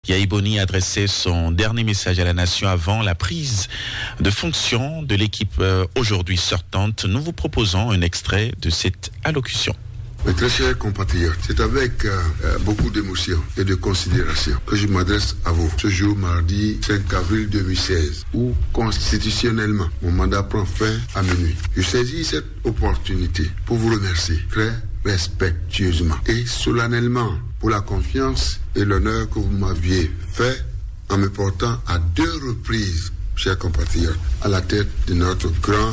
Yahi Boni a adressé son dernier message à la nation avant la prise de fonction de l'équipe aujourd'hui sortante. Nous vous proposons un extrait de cette allocution. Mes très chers compatriotes, c'est avec beaucoup d'émotion et de considération que je m'adresse à vous ce jour mardi 5 avril 2016 où constitutionnellement mon mandat prend fin à minuit. Je saisis cette opportunité pour vous remercier très respectueusement et solennellement pour la confiance et l'honneur que vous m'aviez fait en me portant à 2 reprises, chers compatriotes, à la tête de notre grand